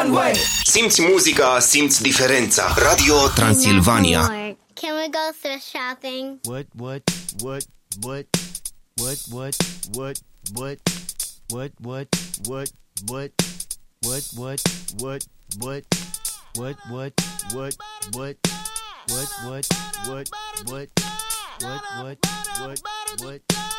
one way. Simți muzica, simți diferența. Radio Transilvania. Can we go thrift shopping? What? What?